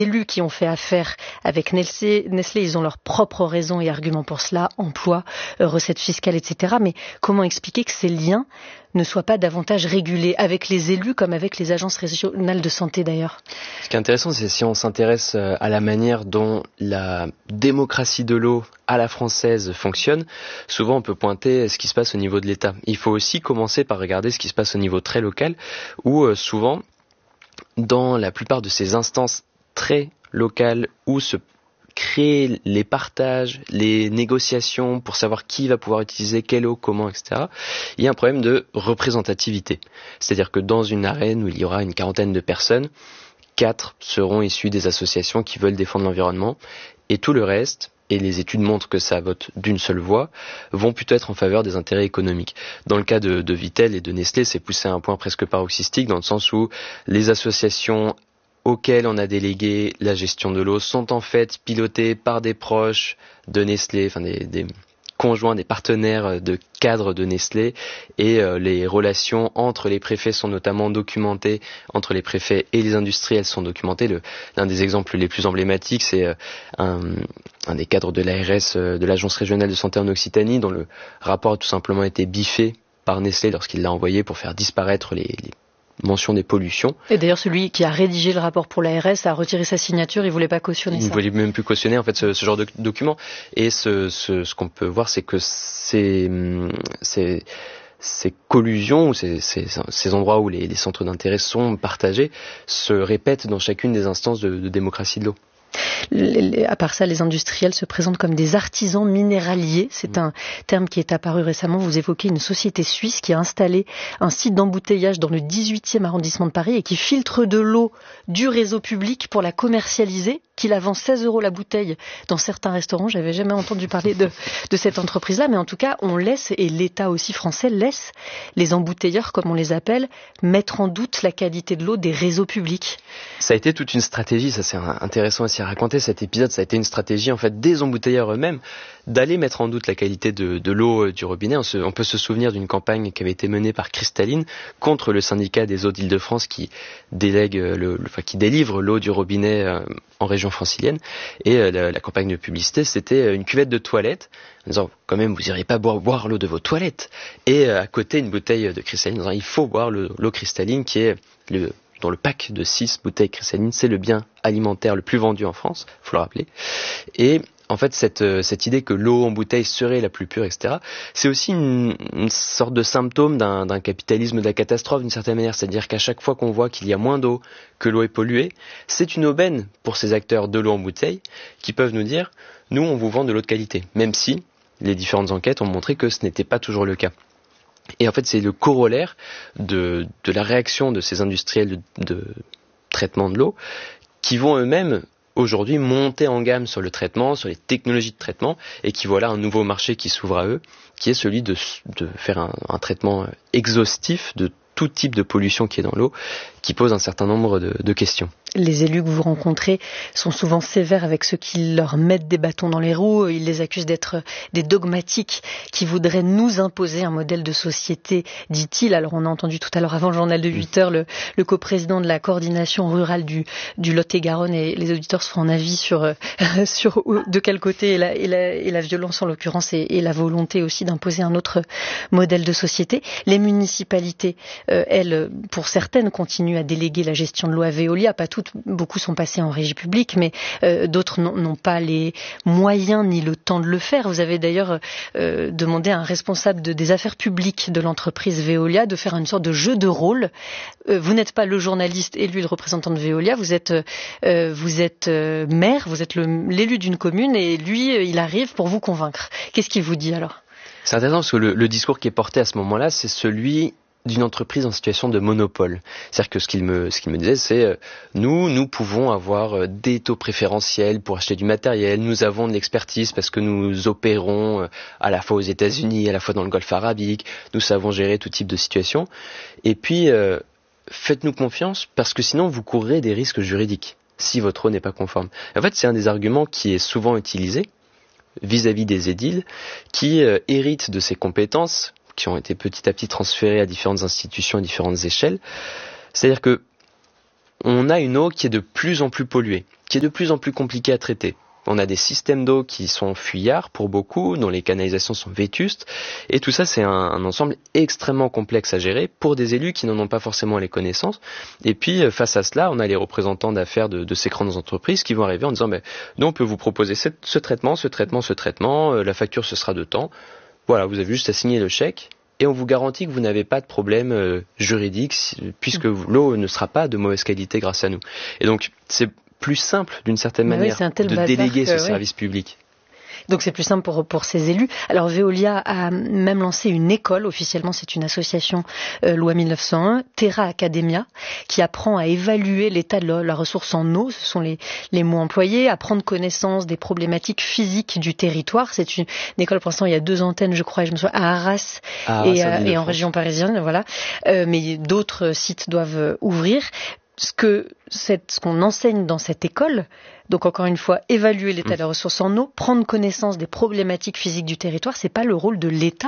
élus qui ont fait affaire avec Nestlé, ils ont leurs propres raisons et arguments pour cela, emploi, recettes fiscales, etc. Mais comment expliquer que ces liens ne soient pas davantage régulés avec les élus comme avec les agences régionales de santé d'ailleurs? Ce qui est intéressant, c'est si on s'intéresse à la manière dont la démocratie de l'eau à la française fonctionne, souvent on peut pointer ce qui se passe au niveau de l'État. Il faut aussi commencer par regarder ce qui se passe au niveau très local, où souvent, dans la plupart de ces instances très locales où se créent les partages, les négociations pour savoir qui va pouvoir utiliser quelle eau, comment, etc., il y a un problème de représentativité. C'est-à-dire que dans une arène où il y aura une quarantaine de personnes, 4 seront issus des associations qui veulent défendre l'environnement, et tout le reste, et les études montrent que ça vote d'une seule voix, vont plutôt être en faveur des intérêts économiques. Dans le cas de Vittel et de Nestlé, c'est poussé à un point presque paroxystique, dans le sens où les associations auxquelles on a délégué la gestion de l'eau sont en fait pilotées par des proches de Nestlé, enfin des conjoints, des partenaires de cadres de Nestlé, et les relations entre les préfets sont notamment documentées, entre les préfets et les industriels sont documentées. L'un des exemples les plus emblématiques, c'est un des cadres de l'ARS, de l'Agence régionale de santé en Occitanie, dont le rapport a tout simplement été biffé par Nestlé lorsqu'il l'a envoyé pour faire disparaître les mention des pollutions. Et d'ailleurs, celui qui a rédigé le rapport pour l'ARS a retiré sa signature, il voulait pas cautionner ça. Il ne voulait même plus cautionner en fait ce genre de document. Et ce qu'on peut voir, c'est que ces collusions ou ces endroits où les centres d'intérêt sont partagés se répètent dans chacune des instances de démocratie de l'eau. À part ça, les industriels se présentent comme des artisans minéraliers. C'est un terme qui est apparu récemment. Vous évoquez une société suisse qui a installé un site d'embouteillage dans le 18e arrondissement de Paris et qui filtre de l'eau du réseau public pour la commercialiser, qui la vend 16 € la bouteille dans certains restaurants. J'avais jamais entendu parler de cette entreprise-là, mais en tout cas, on laisse, et l'État aussi français laisse les embouteilleurs, comme on les appelle, mettre en doute la qualité de l'eau des réseaux publics. Ça a été toute une stratégie, ça c'est intéressant aussi à raconter cet épisode, ça a été une stratégie en fait des embouteilleurs eux-mêmes d'aller mettre en doute la qualité de l'eau du robinet. On peut se souvenir d'une campagne qui avait été menée par Cristalline contre le syndicat des eaux d'Île-de-France qui qui délivre l'eau du robinet en région francilienne, et la campagne de publicité, c'était une cuvette de toilette en disant quand même vous n'iriez pas boire l'eau de vos toilettes, et à côté une bouteille de Cristalline en disant il faut boire l'eau cristalline qui est dans le pack de 6 bouteilles cristalline, c'est le bien alimentaire le plus vendu en France, il faut le rappeler. Et en fait, cette idée que l'eau en bouteille serait la plus pure, etc., c'est aussi une sorte de symptôme d'un capitalisme de la catastrophe d'une certaine manière. C'est-à-dire qu'à chaque fois qu'on voit qu'il y a moins d'eau, que l'eau est polluée, c'est une aubaine pour ces acteurs de l'eau en bouteille qui peuvent nous dire « nous, on vous vend de l'eau de qualité », même si les différentes enquêtes ont montré que ce n'était pas toujours le cas. Et en fait, c'est le corollaire de la réaction de ces industriels de traitement de l'eau qui vont eux-mêmes aujourd'hui monter en gamme sur le traitement, sur les technologies de traitement, et qui voient là un nouveau marché qui s'ouvre à eux, qui est celui de faire un traitement exhaustif de tout type de pollution qui est dans l'eau, qui pose un certain nombre de questions. Les élus que vous rencontrez sont souvent sévères avec ceux qui leur mettent des bâtons dans les roues. Ils les accusent d'être des dogmatiques qui voudraient nous imposer un modèle de société, dit-il. Alors on a entendu tout à l'heure avant le journal de 8 heures le coprésident de la coordination rurale du Lot-et-Garonne, et les auditeurs se feront un avis sur de quel côté est la violence en l'occurrence, et la volonté aussi d'imposer un autre modèle de société. Les municipalités, elles, pour certaines, continuent à déléguer la gestion de l'eau à Veolia. Pas toutes, beaucoup sont passées en régie publique, mais d'autres n'ont pas les moyens ni le temps de le faire. Vous avez d'ailleurs demandé à un responsable des affaires publiques de l'entreprise Veolia de faire une sorte de jeu de rôle. Vous n'êtes pas le journaliste élu, le représentant de Veolia, vous êtes maire, vous êtes l'élu d'une commune, et lui, il arrive pour vous convaincre. Qu'est-ce qu'il vous dit alors ? C'est intéressant parce que le discours qui est porté à ce moment-là, c'est celui d'une entreprise en situation de monopole. C'est-à-dire que ce qu'il me disait, c'est nous pouvons avoir des taux préférentiels pour acheter du matériel, nous avons de l'expertise parce que nous opérons à la fois aux États-Unis, à la fois dans le Golfe arabique, nous savons gérer tout type de situation, et puis faites-nous confiance parce que sinon vous courrez des risques juridiques si votre eau n'est pas conforme. En fait, c'est un des arguments qui est souvent utilisé vis-à-vis des édiles qui héritent de ces compétences qui ont été petit à petit transférées à différentes institutions à différentes échelles. C'est-à-dire que on a une eau qui est de plus en plus polluée, qui est de plus en plus compliquée à traiter. On a des systèmes d'eau qui sont fuyards pour beaucoup, dont les canalisations sont vétustes, et tout ça c'est un ensemble extrêmement complexe à gérer pour des élus qui n'en ont pas forcément les connaissances. Et puis face à cela, on a les représentants d'affaires de ces grandes entreprises qui vont arriver en disant nous on peut vous proposer ce traitement, la facture ce sera de temps, voilà, vous avez juste à signer le chèque. Et on vous garantit que vous n'avez pas de problème juridique puisque l'eau ne sera pas de mauvaise qualité grâce à nous. Et donc c'est plus simple d'une certaine manière de déléguer ce service public. Donc c'est plus simple pour ces élus. Alors Veolia a même lancé une école, officiellement c'est une association loi 1901, Terra Academia, qui apprend à évaluer l'état de la ressource en eau, ce sont les mots employés, à prendre connaissance des problématiques physiques du territoire. C'est une école, pour l'instant il y a 2 antennes je crois, à Arras et en région parisienne, voilà. Mais d'autres sites doivent ouvrir. Ce qu'on enseigne dans cette école, donc encore une fois, évaluer l'état de la ressource en eau, prendre connaissance des problématiques physiques du territoire, c'est pas le rôle de l'État,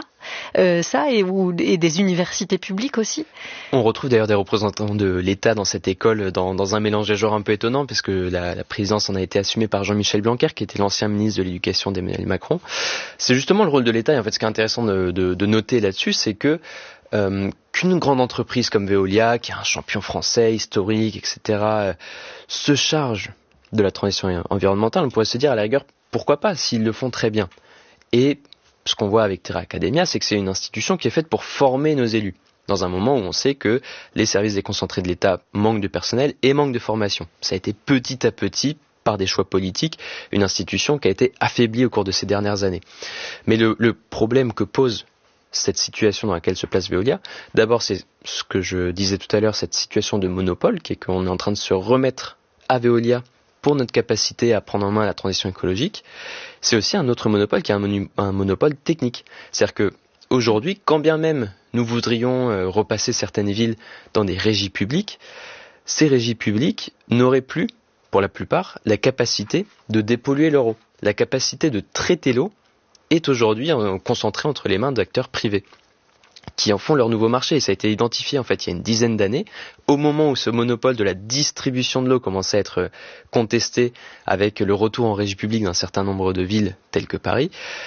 et des universités publiques aussi. On retrouve d'ailleurs des représentants de l'État dans cette école dans un mélange des genres un peu étonnant, parce que la présidence en a été assumée par Jean-Michel Blanquer, qui était l'ancien ministre de l'Éducation d'Emmanuel Macron. C'est justement le rôle de l'État, et en fait ce qui est intéressant de noter là-dessus, c'est que qu'une grande entreprise comme Veolia, qui est un champion français, historique, etc., se charge de la transition environnementale, on pourrait se dire à la rigueur, pourquoi pas, s'ils le font très bien. Et ce qu'on voit avec Terra Academia, c'est que c'est une institution qui est faite pour former nos élus, dans un moment où on sait que les services déconcentrés de l'État manquent de personnel et manquent de formation. Ça a été petit à petit, par des choix politiques, une institution qui a été affaiblie au cours de ces dernières années. Mais le problème que pose cette situation dans laquelle se place Veolia, d'abord c'est ce que je disais tout à l'heure, cette situation de monopole, qui est qu'on est en train de se remettre à Veolia pour notre capacité à prendre en main la transition écologique. C'est aussi un autre monopole qui est un monopole technique. C'est-à-dire que aujourd'hui, quand bien même nous voudrions repasser certaines villes dans des régies publiques, ces régies publiques n'auraient plus, pour la plupart, la capacité de dépolluer leur eau, la capacité de traiter l'eau est aujourd'hui concentré entre les mains d'acteurs privés qui en font leur nouveau marché. Et ça a été identifié en fait il y a une dizaine d'années, au moment où ce monopole de la distribution de l'eau commençait à être contesté avec le retour en régie publique d'un certain nombre de villes telles que Paris.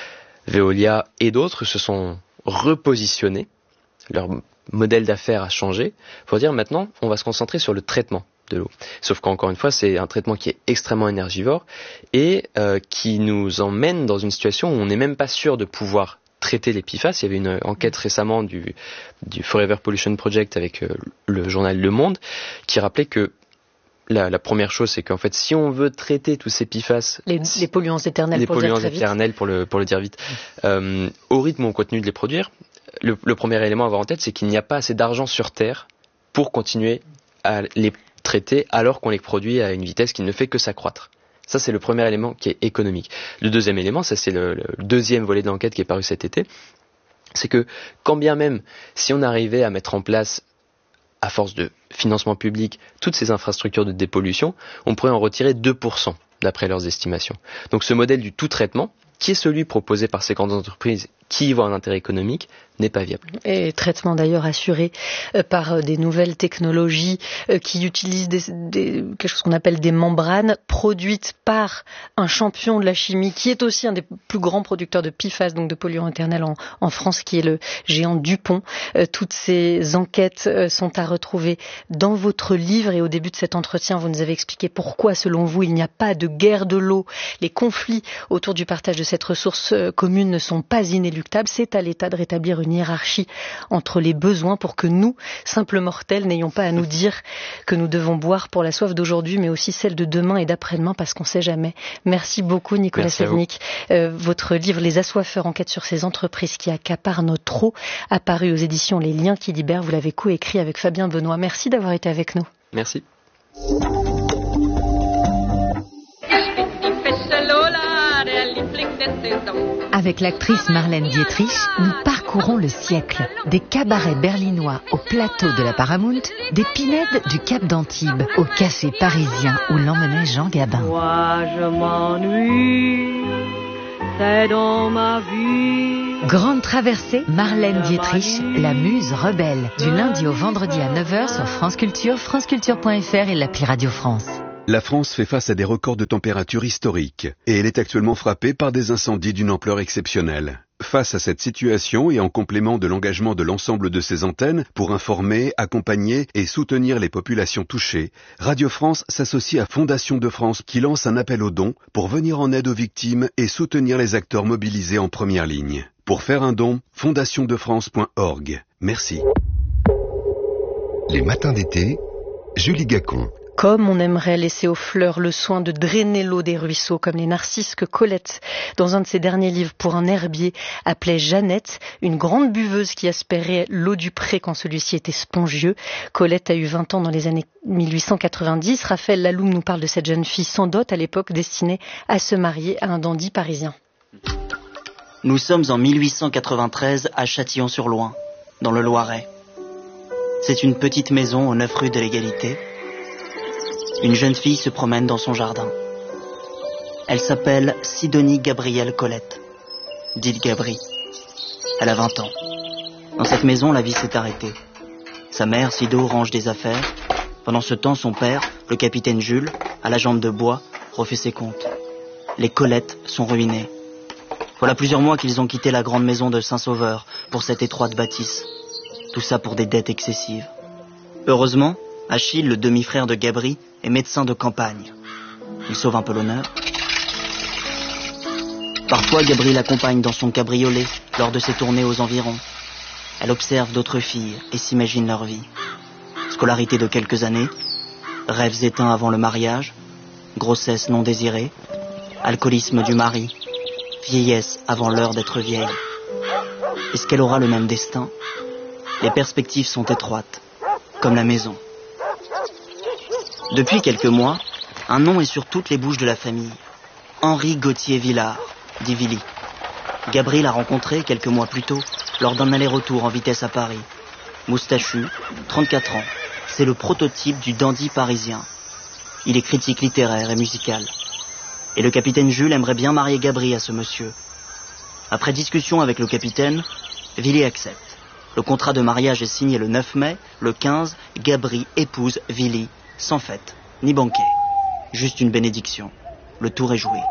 Veolia et d'autres se sont repositionnés, leur modèle d'affaires a changé, pour dire maintenant on va se concentrer sur le traitement de l'eau. Sauf qu'encore une fois, c'est un traitement qui est extrêmement énergivore et qui nous emmène dans une situation où on n'est même pas sûr de pouvoir traiter les PFAS. Il y avait une enquête récemment du Forever Pollution Project avec le journal Le Monde qui rappelait que la première chose, c'est qu'en fait, si on veut traiter tous ces PFAS, les polluants éternels, pour le dire vite, au rythme où on continue de les produire, le premier élément à avoir en tête, c'est qu'il n'y a pas assez d'argent sur Terre pour continuer à les traiter alors qu'on les produit à une vitesse qui ne fait que s'accroître. Ça, c'est le premier élément qui est économique. Le deuxième élément, ça c'est le deuxième volet de l'enquête qui est paru cet été, c'est que quand bien même, si on arrivait à mettre en place, à force de financement public, toutes ces infrastructures de dépollution, on pourrait en retirer 2% d'après leurs estimations. Donc ce modèle du tout traitement, qui est celui proposé par ces grandes entreprises qui y voient un intérêt économique, n'est pas viable. Et traitement d'ailleurs assuré par des nouvelles technologies qui utilisent quelque chose qu'on appelle des membranes produites par un champion de la chimie qui est aussi un des plus grands producteurs de PFAS, donc de polluants éternels en France, qui est le géant DuPont. Toutes ces enquêtes sont à retrouver dans votre livre et au début de cet entretien, vous nous avez expliqué pourquoi, selon vous, il n'y a pas de guerre de l'eau. Les conflits autour du partage de cette ressource commune ne sont pas inéluctables. C'est à l'État de rétablir une hiérarchie entre les besoins pour que nous, simples mortels, n'ayons pas à nous dire que nous devons boire pour la soif d'aujourd'hui, mais aussi celle de demain et d'après-demain, parce qu'on ne sait jamais. Merci beaucoup, Nicolas Sevnik. Votre livre, Les Assoiffeurs, enquête sur ces entreprises qui accaparent notre eau, apparu aux éditions Les Liens qui libèrent. Vous l'avez coécrit avec Fabien Benoît. Merci d'avoir été avec nous. Merci. Avec l'actrice Marlène Dietrich, nous parcourons le siècle. Des cabarets berlinois au plateau de la Paramount, des pinèdes du Cap d'Antibes au café parisien où l'emmenait Jean Gabin. Moi je m'ennuie, c'est dans ma vie. Grande traversée, Marlène Dietrich, la muse rebelle. Du lundi au vendredi à 9h sur France Culture, franceculture.fr et l'appli Radio France. La France fait face à des records de température historiques et elle est actuellement frappée par des incendies d'une ampleur exceptionnelle. Face à cette situation et en complément de l'engagement de l'ensemble de ses antennes pour informer, accompagner et soutenir les populations touchées, Radio France s'associe à Fondation de France qui lance un appel aux dons pour venir en aide aux victimes et soutenir les acteurs mobilisés en première ligne. Pour faire un don, fondationdefrance.org. Merci. Les matins d'été, Julie Gacon. Comme on aimerait laisser aux fleurs le soin de drainer l'eau des ruisseaux, comme les narcisses que Colette, dans un de ses derniers livres pour un herbier, appelait Jeannette, une grande buveuse qui aspirait l'eau du pré quand celui-ci était spongieux. Colette a eu 20 ans dans les années 1890. Raphaël Laloum nous parle de cette jeune fille sans dot à l'époque destinée à se marier à un dandy parisien. Nous sommes en 1893 à Châtillon-sur-Loing, dans le Loiret. C'est une petite maison aux 9 rue de l'Égalité. Une jeune fille se promène dans son jardin. Elle s'appelle Sidonie Gabrielle Colette, dite Gabri. Elle a 20 ans. Dans cette maison, la vie s'est arrêtée. Sa mère, Sido, range des affaires. Pendant ce temps, son père, le capitaine Jules, à la jambe de bois, refait ses comptes. Les Colettes sont ruinées. Voilà plusieurs mois qu'ils ont quitté la grande maison de Saint-Sauveur pour cette étroite bâtisse. Tout ça pour des dettes excessives. Heureusement, Achille, le demi-frère de Gabri, est médecin de campagne. Il sauve un peu l'honneur. Parfois, Gabri l'accompagne dans son cabriolet lors de ses tournées aux environs. Elle observe d'autres filles et s'imagine leur vie. Scolarité de quelques années, rêves éteints avant le mariage, grossesse non désirée, alcoolisme du mari, vieillesse avant l'heure d'être vieille. Est-ce qu'elle aura le même destin ? Les perspectives sont étroites, comme la maison. Depuis quelques mois, un nom est sur toutes les bouches de la famille. Henri Gauthier Villard, dit Villy. Gabri l'a rencontré quelques mois plus tôt, lors d'un aller-retour en vitesse à Paris. Moustachu, 34 ans, c'est le prototype du dandy parisien. Il est critique littéraire et musical. Et le capitaine Jules aimerait bien marier Gabri à ce monsieur. Après discussion avec le capitaine, Villy accepte. Le contrat de mariage est signé le 9 mai, le 15, Gabri épouse Villy. Sans fête, ni banquet, juste une bénédiction. Le tour est joué.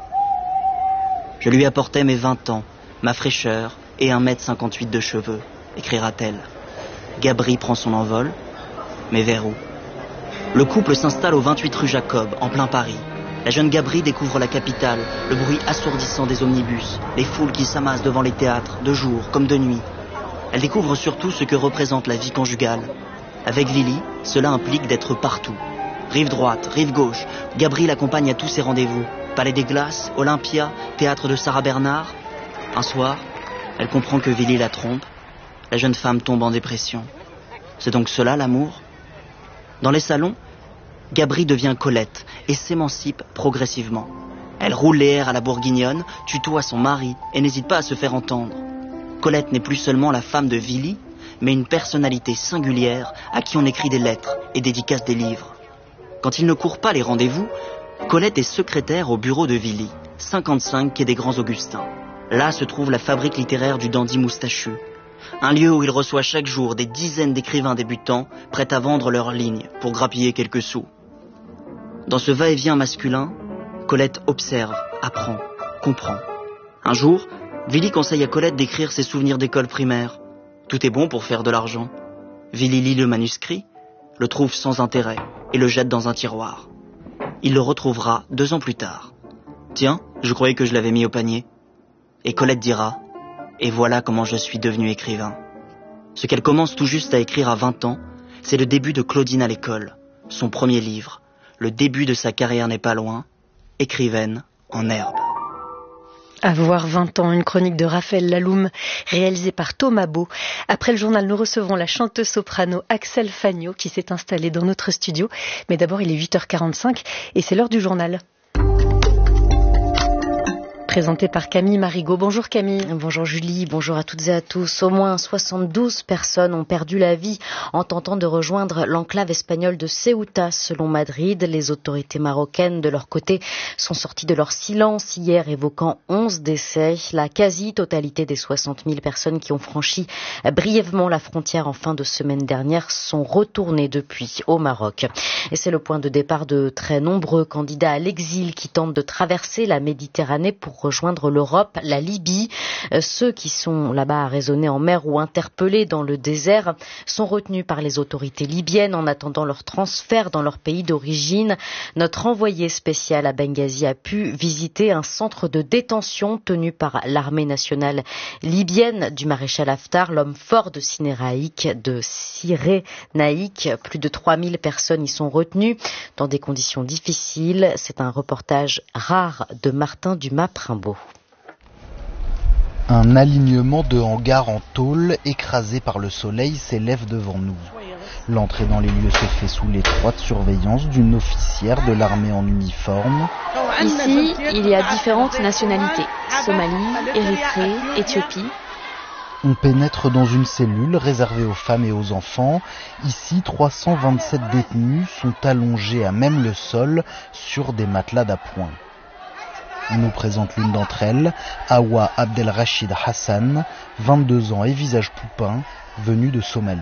Je lui apportais mes 20 ans, ma fraîcheur et 1,58 m de cheveux, écrira-t-elle. Gabri prend son envol, mais vers où ? Le couple s'installe au 28 rue Jacob, en plein Paris. La jeune Gabri découvre la capitale, le bruit assourdissant des omnibus, les foules qui s'amassent devant les théâtres, de jour comme de nuit. Elle découvre surtout ce que représente la vie conjugale. Avec Villy, cela implique d'être partout. Rive droite, rive gauche, Gabri l'accompagne à tous ses rendez-vous. Palais des Glaces, Olympia, théâtre de Sarah Bernard. Un soir, elle comprend que Villy la trompe. La jeune femme tombe en dépression. C'est donc cela l'amour ? Dans les salons, Gabri devient Colette et s'émancipe progressivement. Elle roule les airs à la bourguignonne, tutoie son mari et n'hésite pas à se faire entendre. Colette n'est plus seulement la femme de Villy, mais une personnalité singulière à qui on écrit des lettres et dédicace des livres. Quand il ne court pas les rendez-vous, Colette est secrétaire au bureau de Villy, 55 quai des Grands Augustins. Là se trouve la fabrique littéraire du dandy moustachu, un lieu où il reçoit chaque jour des dizaines d'écrivains débutants prêts à vendre leurs lignes pour grappiller quelques sous. Dans ce va-et-vient masculin, Colette observe, apprend, comprend. Un jour, Villy conseille à Colette d'écrire ses souvenirs d'école primaire. Tout est bon pour faire de l'argent. Villy lit le manuscrit, le trouve sans intérêt et le jette dans un tiroir. Il le retrouvera 2 ans plus tard. « Tiens, je croyais que je l'avais mis au panier. » Et Colette dira « Et voilà comment je suis devenu écrivain. » Ce qu'elle commence tout juste à écrire à 20 ans, c'est le début de Claudine à l'école, son premier livre. Le début de sa carrière n'est pas loin, écrivaine en herbe. Avoir 20 ans, une chronique de Raphaël Laloum, réalisée par Thomas Beau. Après le journal, nous recevons la chanteuse soprano Axel Fagnot qui s'est installée dans notre studio. Mais d'abord, il est 8h45 et c'est l'heure du journal. présenté par Camille Marigot. Bonjour Camille. Bonjour Julie, bonjour à toutes et à tous. Au moins 72 personnes ont perdu la vie en tentant de rejoindre l'enclave espagnole de Ceuta, selon Madrid. Les autorités marocaines, de leur côté, sont sorties de leur silence hier, évoquant 11 décès. La quasi-totalité des 60 000 personnes qui ont franchi brièvement la frontière en fin de semaine dernière sont retournées depuis au Maroc. Et c'est le point de départ de très nombreux candidats à l'exil qui tentent de traverser la Méditerranée pour rejoindre l'Europe, la Libye. Ceux qui sont là-bas arraisonnés en mer ou interpellés dans le désert sont retenus par les autorités libyennes en attendant leur transfert dans leur pays d'origine. Notre envoyé spécial à Benghazi a pu visiter un centre de détention tenu par l'armée nationale libyenne du maréchal Haftar, l'homme fort de Cyrénaïque. Plus de 3000 personnes y sont retenues dans des conditions difficiles. C'est un reportage rare de Martin Dumas-Primbaud. Un alignement de hangars en tôle écrasé par le soleil s'élève devant nous. L'entrée dans les lieux se fait sous l'étroite surveillance d'une officière de l'armée en uniforme. Ici, il y a différentes nationalités. Somalie, Érythrée, Éthiopie. On pénètre dans une cellule réservée aux femmes et aux enfants. Ici, 327 détenus sont allongés à même le sol sur des matelas d'appoint. On nous présente l'une d'entre elles, Awa Abdelrachid Hassan, 22 ans et visage poupin, venue de Somalie.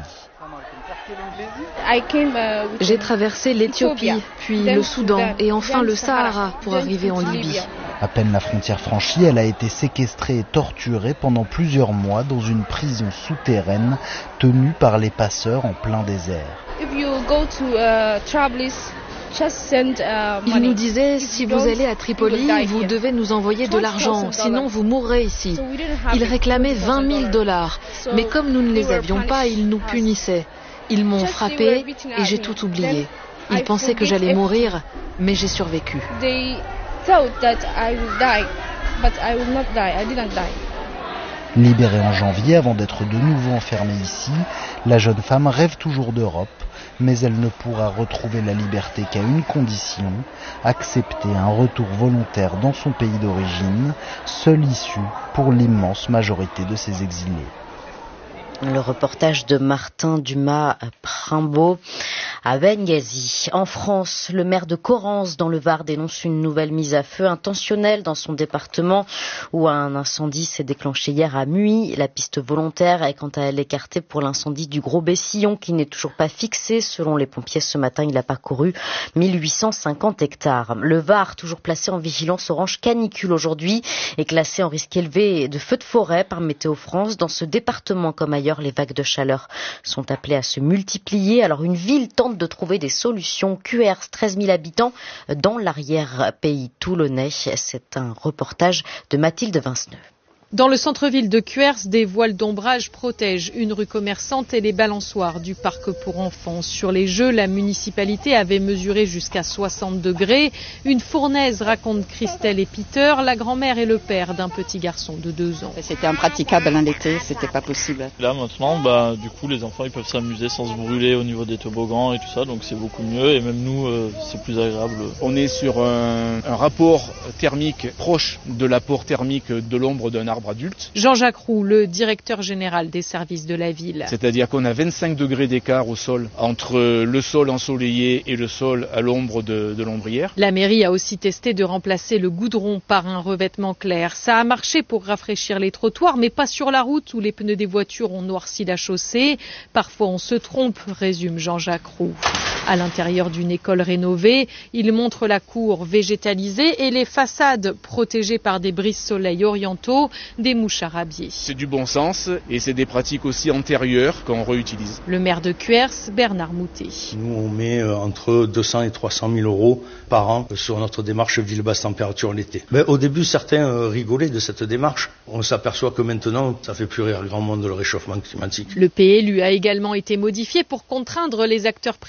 J'ai traversé l'Éthiopie, puis le Soudan et enfin le Sahara pour arriver en Libye. À peine la frontière franchie, elle a été séquestrée et torturée pendant plusieurs mois dans une prison souterraine tenue par les passeurs en plein désert. Il nous disait, si vous allez à Tripoli, vous devez nous envoyer de l'argent, sinon vous mourrez ici. Il réclamait $20 000, mais comme nous ne les avions pas, ils nous punissaient. Ils m'ont frappé et j'ai tout oublié. Ils pensaient que j'allais mourir, mais j'ai survécu. Libérée en janvier avant d'être de nouveau enfermée ici, la jeune femme rêve toujours d'Europe, mais elle ne pourra retrouver la liberté qu'à une condition, accepter un retour volontaire dans son pays d'origine, seule issue pour l'immense majorité de ses exilés. Le reportage de Martin Dumas-Primbaud à Benghazi. En France, le maire de Correns dans le Var dénonce une nouvelle mise à feu intentionnelle dans son département où un incendie s'est déclenché hier à Muy. La piste volontaire est quant à elle écartée pour l'incendie du Gros Bessillon qui n'est toujours pas fixé. Selon les pompiers, ce matin, il a parcouru 1850 hectares. Le Var, toujours placé en vigilance orange canicule aujourd'hui, est classé en risque élevé de feux de forêt par Météo France. Dans ce département comme ailleurs, les vagues de chaleur sont appelées à se multiplier. Alors une ville tente de trouver des solutions. Cuers, 13 000 habitants dans l'arrière-pays toulonnais. C'est un reportage de Mathilde Vinceneux. Dans le centre-ville de Cuers, des voiles d'ombrage protègent une rue commerçante et les balançoires du parc pour enfants. Sur les jeux, la municipalité avait mesuré jusqu'à 60 degrés. Une fournaise, raconte Christelle et Peter, la grand-mère et le père d'un petit garçon de 2 ans. C'était impraticable l'été, c'était pas possible. Là maintenant, du coup les enfants ils peuvent s'amuser sans se brûler au niveau des toboggans et tout ça, donc c'est beaucoup mieux et même nous c'est plus agréable. On est sur un rapport thermique proche de l'apport thermique de l'ombre d'un arbre adulte. Jean-Jacques Roux, le directeur général des services de la ville. C'est-à-dire qu'on a 25 degrés d'écart au sol entre le sol ensoleillé et le sol à l'ombre de l'ombrière. La mairie a aussi testé de remplacer le goudron par un revêtement clair. Ça a marché pour rafraîchir les trottoirs, mais pas sur la route où les pneus des voitures ont noirci la chaussée. Parfois on se trompe, résume Jean-Jacques Roux. À l'intérieur d'une école rénovée, il montre la cour végétalisée et les façades protégées par des brise-soleil orientaux, des mouches à rabier. C'est du bon sens et c'est des pratiques aussi antérieures qu'on réutilise. Le maire de Cuers, Bernard Moutet. Nous, on met entre 200 et 300 000 euros par an sur notre démarche ville basse température l'été. Mais au début, certains rigolaient de cette démarche. On s'aperçoit que maintenant, ça fait plus rire grand monde le réchauffement climatique. Le PLU a également été modifié pour contraindre les acteurs privés du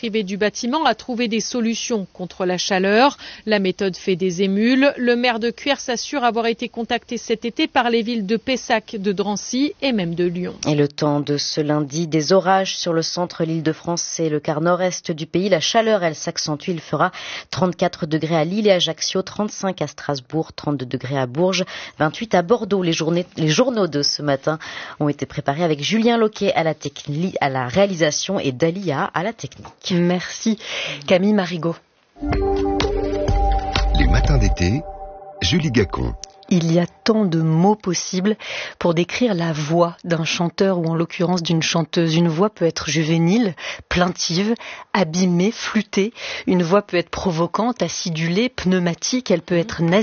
bâtiment a trouvé des solutions contre la chaleur. La méthode fait des émules. Le maire de Cuers s'assure avoir été contacté cet été par les villes de Pessac, de Drancy et même de Lyon. Et le temps de ce lundi, des orages sur le centre, l'Île-de-France et le quart nord-est du pays. La chaleur, elle s'accentue. Il fera 34 degrés à Lille et Ajaccio, 35 à Strasbourg, 32 degrés à Bourges, 28 à Bordeaux. Les journaux de ce matin ont été préparés avec Julien Loquet à la réalisation et Dalia à la technique. Merci Camille Marigot. Les matins d'été, Julie Gacon. Il y a tant de mots possibles pour décrire la voix d'un chanteur ou en l'occurrence d'une chanteuse. Une voix peut être juvénile, plaintive, abîmée, flûtée. Une voix peut être provocante, acidulée, pneumatique. Elle peut être